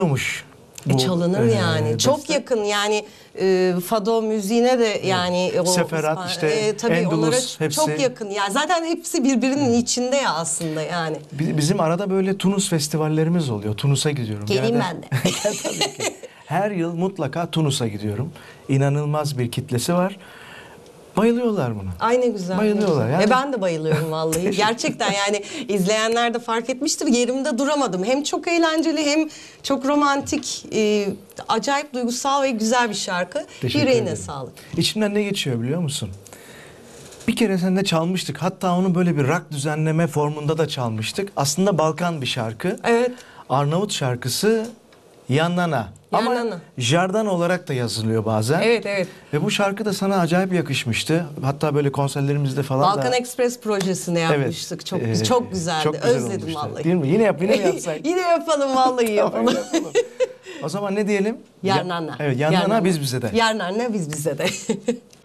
Çalınır yani. Çok yakın yani fado müziğine de yani o Seferat işte tabii Endülüs, onlara hepsi. çok yakın. Yani zaten hepsi birbirinin içinde ya aslında yani. Bizim arada böyle Tunus festivallerimiz oluyor. Tunus'a gidiyorum. Geleyim ben de. Gel tabii ki. Her yıl mutlaka Tunus'a gidiyorum. İnanılmaz bir kitlesi var. Bayılıyorlar buna. Ay ne güzel. Bayılıyorlar ne güzel. yani. Ben de bayılıyorum vallahi. Gerçekten yani izleyenler de fark etmiştir. Yerimde duramadım. Hem çok eğlenceli hem çok romantik, acayip duygusal ve güzel bir şarkı. Teşekkür Yüreğine ederim. sağlık. İçimden ne geçiyor biliyor musun? Bir kere seninle çalmıştık. Hatta onu böyle bir rock düzenleme formunda da çalmıştık. Aslında Balkan bir şarkı. Evet. Arnavut şarkısı Yannana. Ama Yannana. Jardan olarak da yazılıyor bazen. Evet, evet. Ve bu şarkı da sana acayip yakışmıştı. Hatta böyle konserlerimizde falan Balkan da. Express projesini yapmıştık. Çok çok güzeldi. Çok güzel Özledim olmuştu. vallahi. Değil mi? Yine mi yapsak? Yine yapalım vallahi yapalım. Tamam, yapalım. O zaman ne diyelim? Yarnana. Evet, Yannana biz bize de. Yarnana biz bize de.